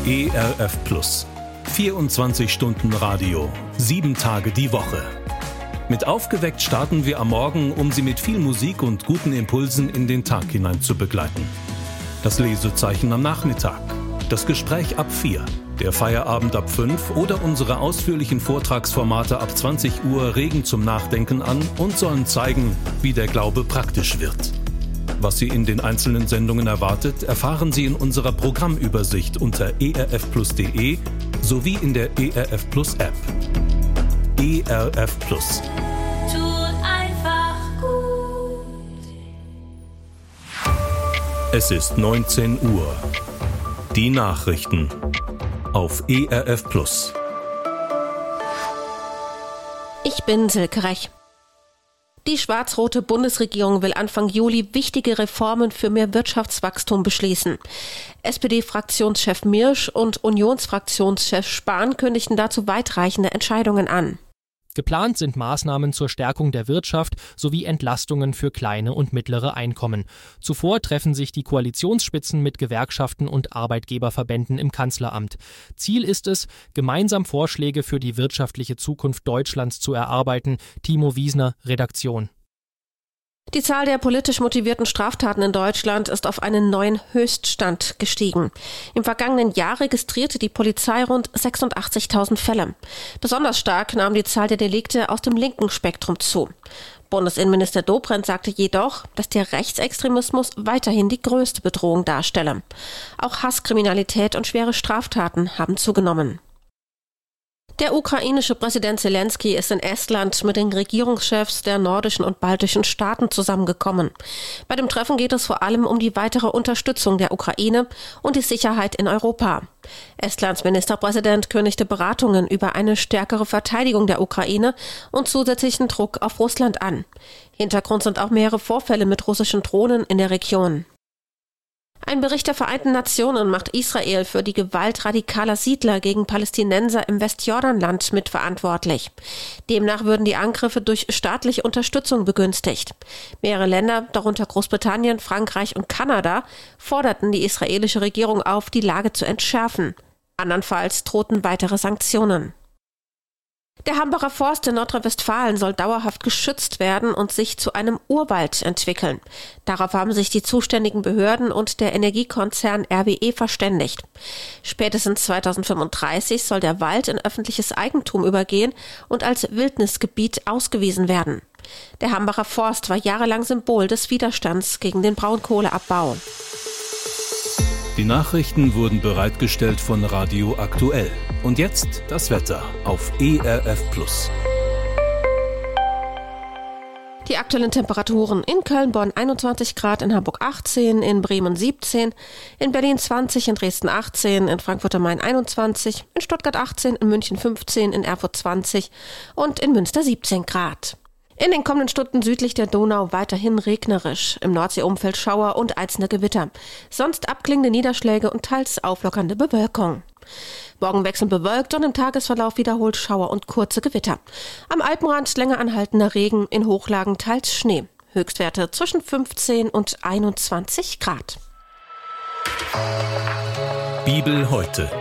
ERF Plus. 24 Stunden Radio, 7 Tage die Woche. Mit Aufgeweckt starten wir am Morgen, um Sie mit viel Musik und guten Impulsen in den Tag hinein zu begleiten. Das Lesezeichen am Nachmittag, das Gespräch ab 4, der Feierabend ab 5 oder unsere ausführlichen Vortragsformate ab 20 Uhr regen zum Nachdenken an und sollen zeigen, wie der Glaube praktisch wird. Was Sie in den einzelnen Sendungen erwartet, erfahren Sie in unserer Programmübersicht unter erfplus.de sowie in der ERF Plus App. ERF Plus. Tut einfach gut. Es ist 19 Uhr. Die Nachrichten auf ERF Plus. Ich bin Silke Rech. Die schwarz-rote Bundesregierung will Anfang Juli wichtige Reformen für mehr Wirtschaftswachstum beschließen. SPD-Fraktionschef Mirsch und Unionsfraktionschef Spahn kündigten dazu weitreichende Entscheidungen an. Geplant sind Maßnahmen zur Stärkung der Wirtschaft sowie Entlastungen für kleine und mittlere Einkommen. Zuvor treffen sich die Koalitionsspitzen mit Gewerkschaften und Arbeitgeberverbänden im Kanzleramt. Ziel ist es, gemeinsam Vorschläge für die wirtschaftliche Zukunft Deutschlands zu erarbeiten. Timo Wiesner, Redaktion. Die Zahl der politisch motivierten Straftaten in Deutschland ist auf einen neuen Höchststand gestiegen. Im vergangenen Jahr registrierte die Polizei rund 86.000 Fälle. Besonders stark nahm die Zahl der Delikte aus dem linken Spektrum zu. Bundesinnenminister Dobrindt sagte jedoch, dass der Rechtsextremismus weiterhin die größte Bedrohung darstelle. Auch Hasskriminalität und schwere Straftaten haben zugenommen. Der ukrainische Präsident Zelensky ist in Estland mit den Regierungschefs der nordischen und baltischen Staaten zusammengekommen. Bei dem Treffen geht es vor allem um die weitere Unterstützung der Ukraine und die Sicherheit in Europa. Estlands Ministerpräsident kündigte Beratungen über eine stärkere Verteidigung der Ukraine und zusätzlichen Druck auf Russland an. Hintergrund sind auch mehrere Vorfälle mit russischen Drohnen in der Region. Ein Bericht der Vereinten Nationen macht Israel für die Gewalt radikaler Siedler gegen Palästinenser im Westjordanland mitverantwortlich. Demnach würden die Angriffe durch staatliche Unterstützung begünstigt. Mehrere Länder, darunter Großbritannien, Frankreich und Kanada, forderten die israelische Regierung auf, die Lage zu entschärfen. Andernfalls drohten weitere Sanktionen. Der Hambacher Forst in Nordrhein-Westfalen soll dauerhaft geschützt werden und sich zu einem Urwald entwickeln. Darauf haben sich die zuständigen Behörden und der Energiekonzern RWE verständigt. Spätestens 2035 soll der Wald in öffentliches Eigentum übergehen und als Wildnisgebiet ausgewiesen werden. Der Hambacher Forst war jahrelang Symbol des Widerstands gegen den Braunkohleabbau. Die Nachrichten wurden bereitgestellt von Radio Aktuell. Und jetzt das Wetter auf ERF Plus. Die aktuellen Temperaturen: in Köln, Bonn 21 Grad, in Hamburg 18, in Bremen 17, in Berlin 20, in Dresden 18, in Frankfurt am Main 21, in Stuttgart 18, in München 15, in Erfurt 20 und in Münster 17 Grad. In den kommenden Stunden südlich der Donau weiterhin regnerisch, im Nordseeumfeld Schauer und einzelne Gewitter. Sonst abklingende Niederschläge und teils auflockernde Bewölkung. Morgen wechselnd bewölkt und im Tagesverlauf wiederholt Schauer und kurze Gewitter. Am Alpenrand länger anhaltender Regen, in Hochlagen teils Schnee. Höchstwerte zwischen 15 und 21 Grad. Bibel heute.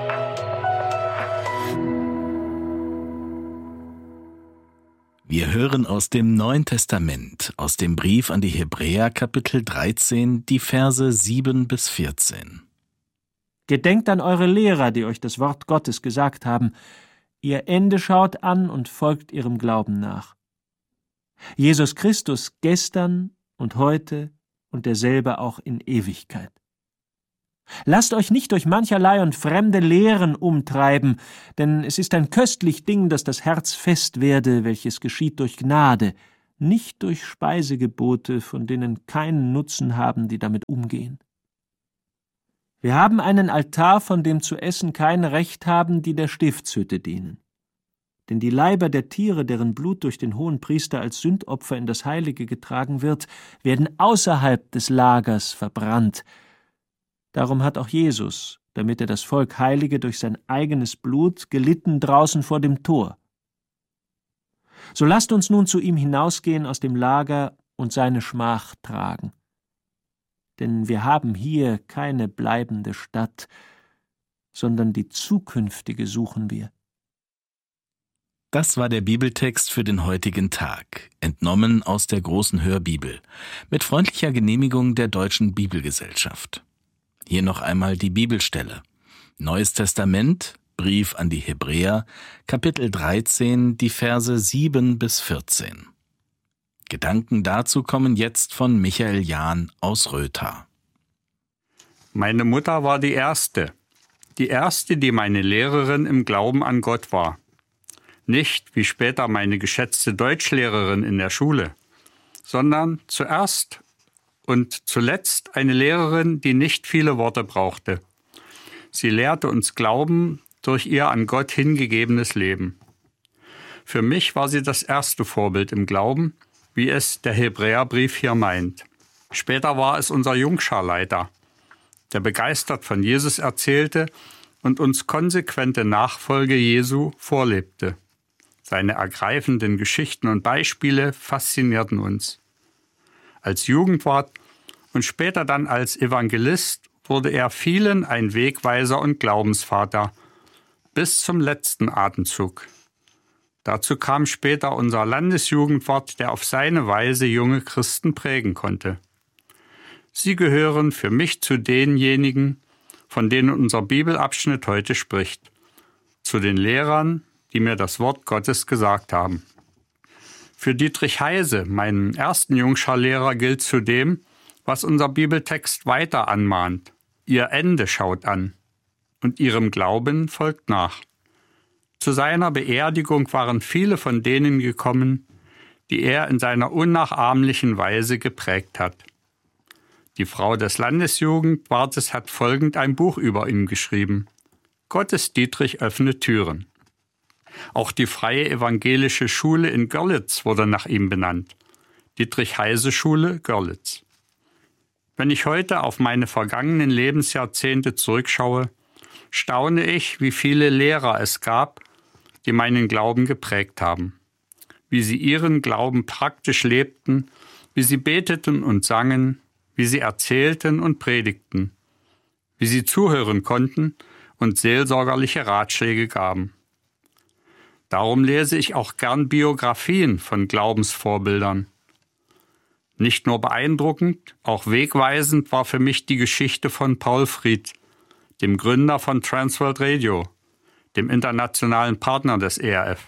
Wir hören aus dem Neuen Testament, aus dem Brief an die Hebräer, Kapitel 13, die Verse 7 bis 14. Gedenkt an eure Lehrer, die euch das Wort Gottes gesagt haben. Ihr Ende schaut an und folgt ihrem Glauben nach. Jesus Christus gestern und heute und derselbe auch in Ewigkeit. Lasst euch nicht durch mancherlei und fremde Lehren umtreiben, denn es ist ein köstlich Ding, dass das Herz fest werde, welches geschieht durch Gnade, nicht durch Speisegebote, von denen keinen Nutzen haben, die damit umgehen. Wir haben einen Altar, von dem zu essen kein Recht haben, die der Stiftshütte dienen. Denn die Leiber der Tiere, deren Blut durch den Hohenpriester als Sündopfer in das Heilige getragen wird, werden außerhalb des Lagers verbrannt. Darum hat auch Jesus, damit er das Volk heilige durch sein eigenes Blut, gelitten draußen vor dem Tor. So lasst uns nun zu ihm hinausgehen aus dem Lager und seine Schmach tragen. Denn wir haben hier keine bleibende Stadt, sondern die zukünftige suchen wir. Das war der Bibeltext für den heutigen Tag, entnommen aus der Großen Hörbibel, mit freundlicher Genehmigung der Deutschen Bibelgesellschaft. Hier noch einmal die Bibelstelle. Neues Testament, Brief an die Hebräer, Kapitel 13, die Verse 7 bis 14. Gedanken dazu kommen jetzt von Michael Jahn aus Rötha. Meine Mutter war die erste, die meine Lehrerin im Glauben an Gott war. Nicht wie später meine geschätzte Deutschlehrerin in der Schule, sondern zuerst und zuletzt eine Lehrerin, die nicht viele Worte brauchte. Sie lehrte uns Glauben durch ihr an Gott hingegebenes Leben. Für mich war sie das erste Vorbild im Glauben, wie es der Hebräerbrief hier meint. Später war es unser Jungscharleiter, der begeistert von Jesus erzählte und uns konsequente Nachfolge Jesu vorlebte. Seine ergreifenden Geschichten und Beispiele faszinierten uns. Als Jugendwart und später dann als Evangelist wurde er vielen ein Wegweiser und Glaubensvater bis zum letzten Atemzug. Dazu kam später unser Landesjugendwart, der auf seine Weise junge Christen prägen konnte. Sie gehören für mich zu denjenigen, von denen unser Bibelabschnitt heute spricht, zu den Lehrern, die mir das Wort Gottes gesagt haben. Für Dietrich Heise, meinen ersten Jungscharlehrer, gilt zudem, was unser Bibeltext weiter anmahnt. Ihr Ende schaut an und ihrem Glauben folgt nach. Zu seiner Beerdigung waren viele von denen gekommen, die er in seiner unnachahmlichen Weise geprägt hat. Die Frau des Landesjugendwartes hat folgend ein Buch über ihn geschrieben. Gottes Dietrich öffnet Türen. Auch die Freie Evangelische Schule in Görlitz wurde nach ihm benannt. Dietrich-Heise-Schule, Görlitz. Wenn ich heute auf meine vergangenen Lebensjahrzehnte zurückschaue, staune ich, wie viele Lehrer es gab, die meinen Glauben geprägt haben. Wie sie ihren Glauben praktisch lebten, wie sie beteten und sangen, wie sie erzählten und predigten, wie sie zuhören konnten und seelsorgerliche Ratschläge gaben. Darum lese ich auch gern Biografien von Glaubensvorbildern. Nicht nur beeindruckend, auch wegweisend war für mich die Geschichte von Paul Fried, dem Gründer von Transworld Radio, dem internationalen Partner des ERF.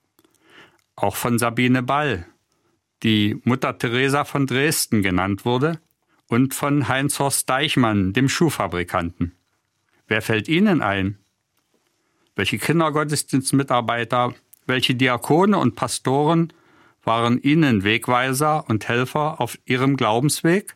Auch von Sabine Ball, die Mutter Teresa von Dresden genannt wurde, und von Heinz-Horst Deichmann, dem Schuhfabrikanten. Wer fällt Ihnen ein? Welche Kindergottesdienstmitarbeiter, welche Diakone und Pastoren waren Ihnen Wegweiser und Helfer auf Ihrem Glaubensweg?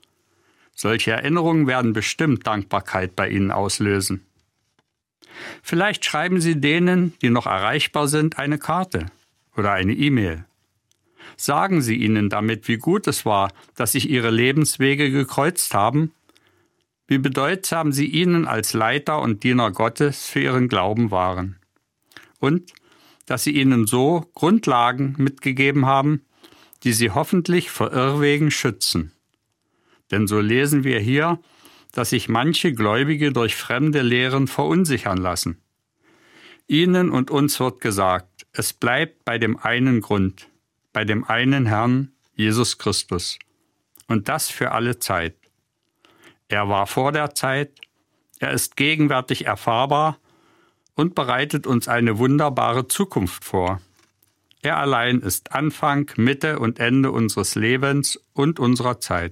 Solche Erinnerungen werden bestimmt Dankbarkeit bei Ihnen auslösen. Vielleicht schreiben Sie denen, die noch erreichbar sind, eine Karte oder eine E-Mail. Sagen Sie ihnen damit, wie gut es war, dass sich Ihre Lebenswege gekreuzt haben, wie bedeutsam Sie ihnen als Leiter und Diener Gottes für ihren Glauben waren und dass Sie ihnen so Grundlagen mitgegeben haben, die Sie hoffentlich vor Irrwegen schützen. Denn so lesen wir hier, dass sich manche Gläubige durch fremde Lehren verunsichern lassen. Ihnen und uns wird gesagt, es bleibt bei dem einen Grund, bei dem einen Herrn, Jesus Christus. Und das für alle Zeit. Er war vor der Zeit, er ist gegenwärtig erfahrbar und bereitet uns eine wunderbare Zukunft vor. Er allein ist Anfang, Mitte und Ende unseres Lebens und unserer Zeit.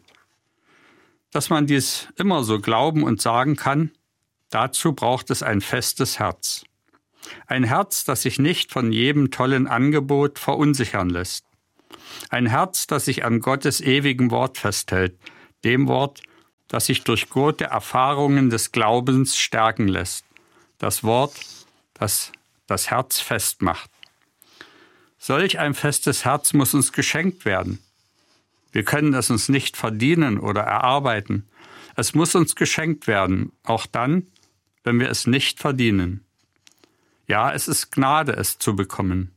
Dass man dies immer so glauben und sagen kann, dazu braucht es ein festes Herz. Ein Herz, das sich nicht von jedem tollen Angebot verunsichern lässt. Ein Herz, das sich an Gottes ewigem Wort festhält, dem Wort, das sich durch gute Erfahrungen des Glaubens stärken lässt. Das Wort, das das Herz festmacht. Solch ein festes Herz muss uns geschenkt werden. Wir können es uns nicht verdienen oder erarbeiten. Es muss uns geschenkt werden, auch dann, wenn wir es nicht verdienen. Ja, es ist Gnade, es zu bekommen.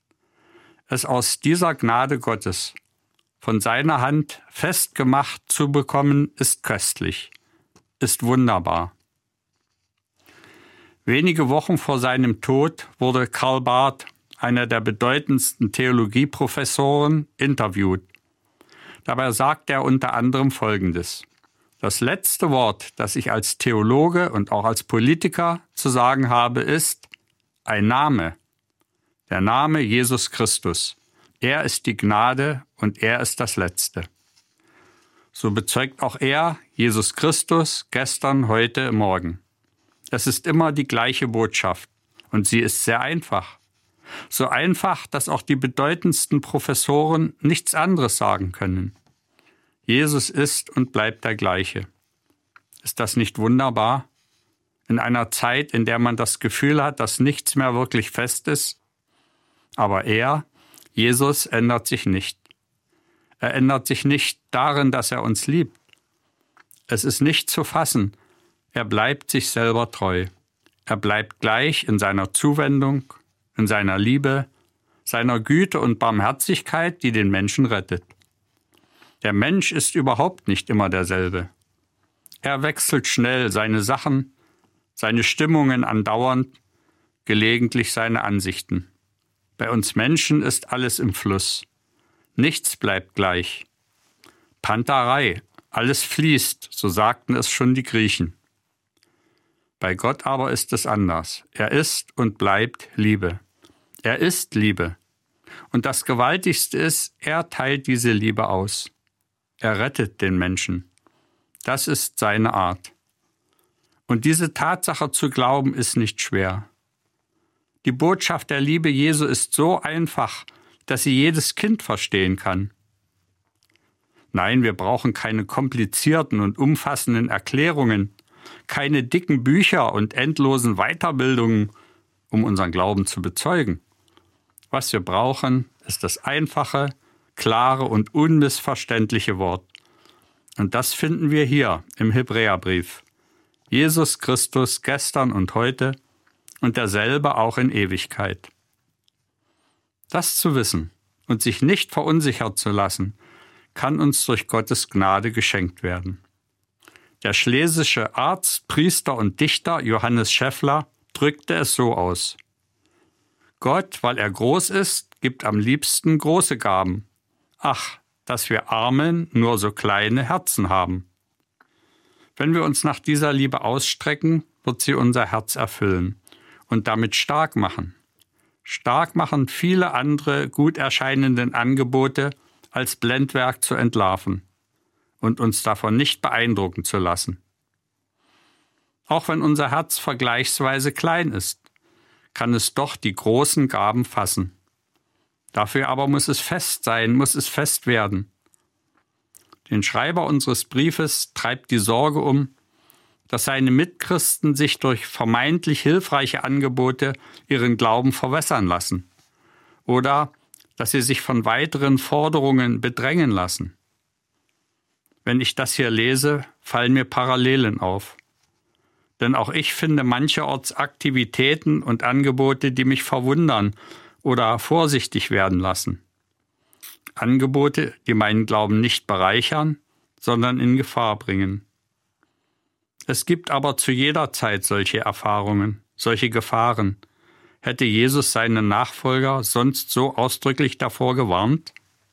Es aus dieser Gnade Gottes, von seiner Hand festgemacht zu bekommen, ist köstlich, ist wunderbar. Wenige Wochen vor seinem Tod wurde Karl Barth, einer der bedeutendsten Theologieprofessoren, interviewt. Dabei sagt er unter anderem Folgendes: Das letzte Wort, das ich als Theologe und auch als Politiker zu sagen habe, ist ein Name. Der Name Jesus Christus. Er ist die Gnade und er ist das Letzte. So bezeugt auch er, Jesus Christus, gestern, heute, morgen. Es ist immer die gleiche Botschaft und sie ist sehr einfach. So einfach, dass auch die bedeutendsten Professoren nichts anderes sagen können. Jesus ist und bleibt der gleiche. Ist das nicht wunderbar? In einer Zeit, in der man das Gefühl hat, dass nichts mehr wirklich fest ist. Aber Jesus, ändert sich nicht. Er ändert sich nicht darin, dass er uns liebt. Es ist nicht zu fassen. Er bleibt sich selber treu. Er bleibt gleich in seiner Zuwendung, in seiner Liebe, seiner Güte und Barmherzigkeit, die den Menschen rettet. Der Mensch ist überhaupt nicht immer derselbe. Er wechselt schnell seine Sachen, seine Stimmungen andauernd, gelegentlich seine Ansichten. Bei uns Menschen ist alles im Fluss. Nichts bleibt gleich. Pantarei, alles fließt, so sagten es schon die Griechen. Bei Gott aber ist es anders. Er ist und bleibt Liebe. Er ist Liebe. Und das Gewaltigste ist, er teilt diese Liebe aus. Er rettet den Menschen. Das ist seine Art. Und diese Tatsache zu glauben, ist nicht schwer. Die Botschaft der Liebe Jesu ist so einfach, dass sie jedes Kind verstehen kann. Nein, wir brauchen keine komplizierten und umfassenden Erklärungen, keine dicken Bücher und endlosen Weiterbildungen, um unseren Glauben zu bezeugen. Was wir brauchen, ist das einfache, klare und unmissverständliche Wort. Und das finden wir hier im Hebräerbrief. Jesus Christus gestern und heute und derselbe auch in Ewigkeit. Das zu wissen und sich nicht verunsichern zu lassen, kann uns durch Gottes Gnade geschenkt werden. Der schlesische Arzt, Priester und Dichter Johannes Scheffler drückte es so aus: Gott, weil er groß ist, gibt am liebsten große Gaben. Ach, dass wir Armen nur so kleine Herzen haben. Wenn wir uns nach dieser Liebe ausstrecken, wird sie unser Herz erfüllen und damit stark machen. Stark machen, viele andere gut erscheinenden Angebote als Blendwerk zu entlarven und uns davon nicht beeindrucken zu lassen. Auch wenn unser Herz vergleichsweise klein ist, kann es doch die großen Gaben fassen. Dafür aber muss es fest sein, muss es fest werden. Den Schreiber unseres Briefes treibt die Sorge um, dass seine Mitchristen sich durch vermeintlich hilfreiche Angebote ihren Glauben verwässern lassen oder dass sie sich von weiteren Forderungen bedrängen lassen. Wenn ich das hier lese, fallen mir Parallelen auf. Denn auch ich finde mancherorts Aktivitäten und Angebote, die mich verwundern oder vorsichtig werden lassen. Angebote, die meinen Glauben nicht bereichern, sondern in Gefahr bringen. Es gibt aber zu jeder Zeit solche Erfahrungen, solche Gefahren. Hätte Jesus seine Nachfolger sonst so ausdrücklich davor gewarnt?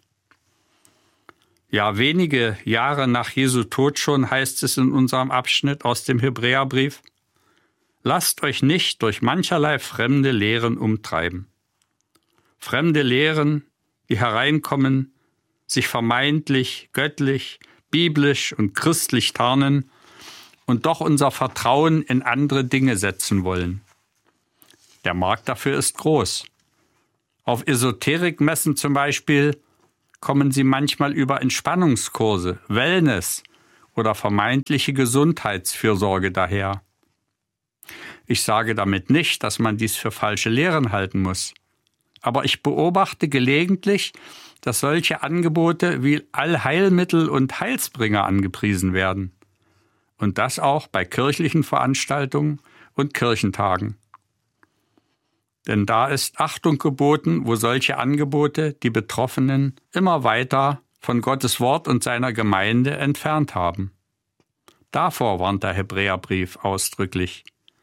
Ja, wenige Jahre nach Jesu Tod schon heißt es in unserem Abschnitt aus dem Hebräerbrief: Lasst euch nicht durch mancherlei fremde Lehren umtreiben. Fremde Lehren, die hereinkommen, sich vermeintlich, göttlich, biblisch und christlich tarnen und doch unser Vertrauen in andere Dinge setzen wollen. Der Markt dafür ist groß. Auf Esoterikmessen zum Beispiel kommen sie manchmal über Entspannungskurse, Wellness oder vermeintliche Gesundheitsfürsorge daher. Ich sage damit nicht, dass man dies für falsche Lehren halten muss. Aber ich beobachte gelegentlich, dass solche Angebote wie Allheilmittel und Heilsbringer angepriesen werden. Und das auch bei kirchlichen Veranstaltungen und Kirchentagen. Denn da ist Achtung geboten, wo solche Angebote die Betroffenen immer weiter von Gottes Wort und seiner Gemeinde entfernt haben. Davor warnt der Hebräerbrief ausdrücklich.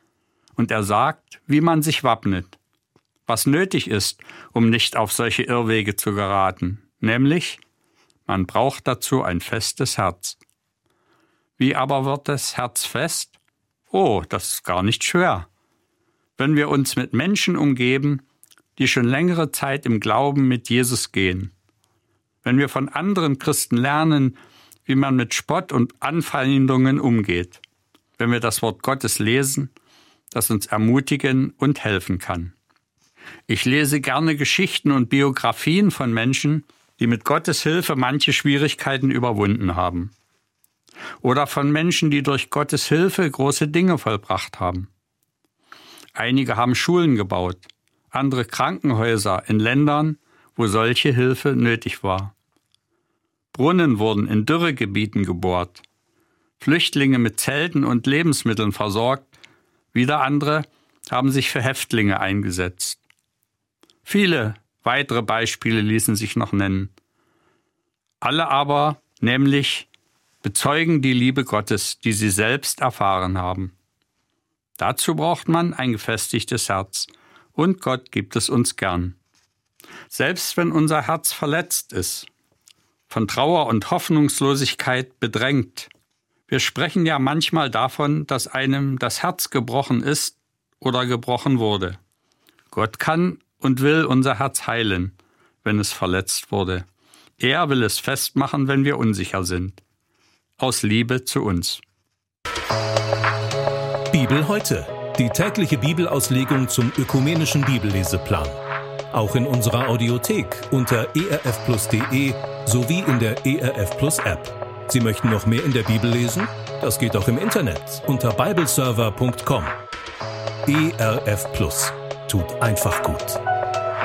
Und er sagt, wie man sich wappnet, was nötig ist, um nicht auf solche Irrwege zu geraten, nämlich, man braucht dazu ein festes Herz. Wie aber wird das Herz fest? Oh, das ist gar nicht schwer. Wenn wir uns mit Menschen umgeben, die schon längere Zeit im Glauben mit Jesus gehen. Wenn wir von anderen Christen lernen, wie man mit Spott und Anfeindungen umgeht. Wenn wir das Wort Gottes lesen, das uns ermutigen und helfen kann. Ich lese gerne Geschichten und Biografien von Menschen, die mit Gottes Hilfe manche Schwierigkeiten überwunden haben. Oder von Menschen, die durch Gottes Hilfe große Dinge vollbracht haben. Einige haben Schulen gebaut, andere Krankenhäuser in Ländern, wo solche Hilfe nötig war. Brunnen wurden in Dürregebieten gebohrt, Flüchtlinge mit Zelten und Lebensmitteln versorgt, wieder andere haben sich für Häftlinge eingesetzt. Viele weitere Beispiele ließen sich noch nennen. Alle aber, nämlich, bezeugen die Liebe Gottes, die sie selbst erfahren haben. Dazu braucht man ein gefestigtes Herz, und Gott gibt es uns gern. Selbst wenn unser Herz verletzt ist, von Trauer und Hoffnungslosigkeit bedrängt. Wir sprechen ja manchmal davon, dass einem das Herz gebrochen ist oder gebrochen wurde. Gott kann und will unser Herz heilen, wenn es verletzt wurde. Er will es festmachen, wenn wir unsicher sind. Aus Liebe zu uns. Bibel heute. Die tägliche Bibelauslegung zum ökumenischen Bibelleseplan. Auch in unserer Audiothek unter erfplus.de sowie in der ERF Plus App. Sie möchten noch mehr in der Bibel lesen? Das geht auch im Internet unter bibleserver.com. ERF Plus tut einfach gut.